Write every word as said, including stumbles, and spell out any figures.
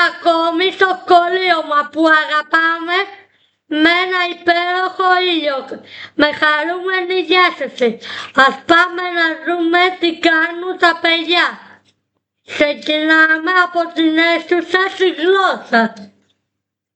ακόμη στο σχολείο μα που αγαπάμε με ένα υπέροχο ήλιο, με χαρούμενη διάθεση. Ας πάμε να δούμε τι κάνουν τα παιδιά. Ξεκινάμε από την αίθουσα στη γλώσσα.